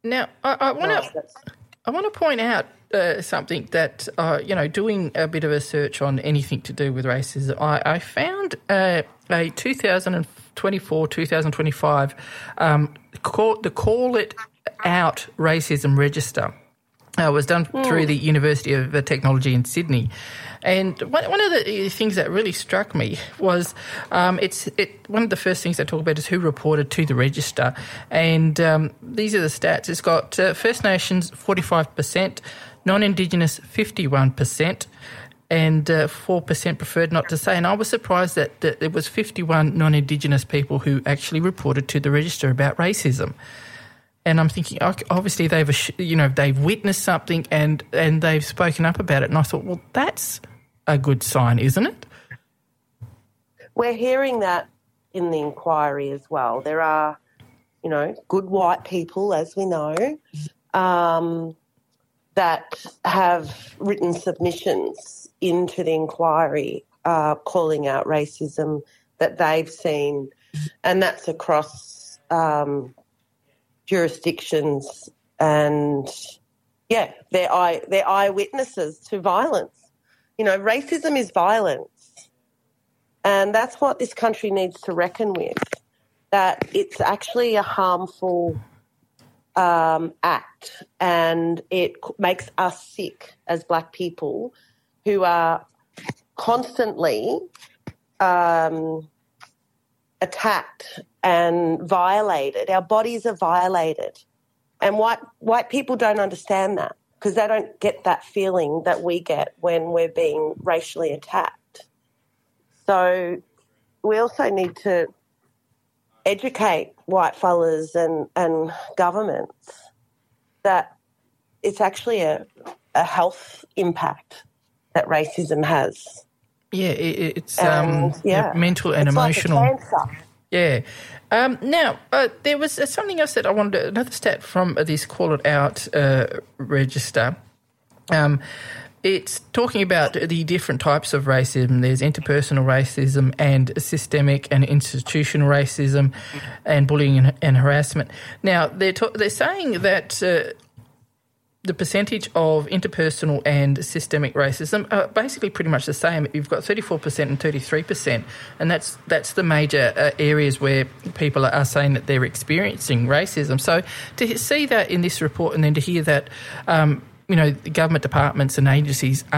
Now, I want to point out something that, doing a bit of a search on anything to do with racism, I found a 2024-2025 the Call It Out Racism Register. Was done through the University of Technology in Sydney. And one of the things that really struck me was one of the first things they talk about is who reported to the register. And these are the stats. It's got First Nations 45%, non-Indigenous 51%, and 4% preferred not to say. And I was surprised that there was 51 non-Indigenous people who actually reported to the register about racism. And I'm thinking, obviously they've witnessed something and they've spoken up about it. And I thought, well, that's a good sign, isn't it? We're hearing that in the inquiry as well. There are, good white people, as we know, that have written submissions into the inquiry calling out racism that they've seen, and that's across jurisdictions, and they're eyewitnesses to violence. Racism is violence, and that's what this country needs to reckon with, that it's actually a harmful act, and it makes us sick as Black people who are constantly attacked and violated. Our bodies are violated. And white people don't understand that because they don't get that feeling that we get when we're being racially attacked. So we also need to educate white fellas and governments that it's actually a health impact that racism has. Yeah, it's mental and it's emotional. Like a cancer. Yeah. Now, there was something else that I wanted, another stat from this Call It Out register. It's talking about the different types of racism. There's interpersonal racism and systemic and institutional racism and bullying and harassment. Now, they're saying that the percentage of interpersonal and systemic racism are basically pretty much the same. You've got 34% and 33%, and that's the major areas where people are saying that they're experiencing racism. So to see that in this report and then to hear that, the government departments and agencies